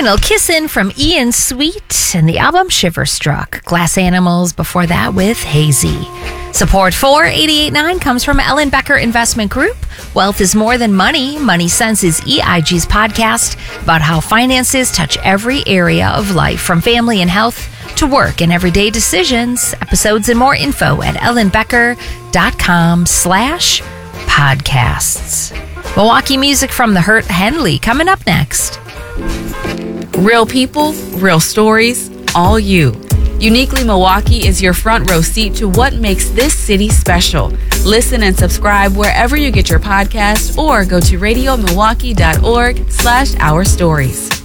Criminal Kissin' from Ian Sweet and the album Shiverstruck. Glass Animals before that with Hazy. Support for 88.9 comes from Ellen Becker Investment Group. Wealth is more than money. Money Sense is EIG's podcast about how finances touch every area of life, from family and health to work and everyday decisions. Episodes and more info at ellenbecker.com/podcasts. Milwaukee music from the Hurt Henley coming up next. Real people, real stories, all you. Uniquely Milwaukee is your front row seat to what makes this city special. Listen and subscribe wherever you get your podcast or go to radiomilwaukee.org/ourstories.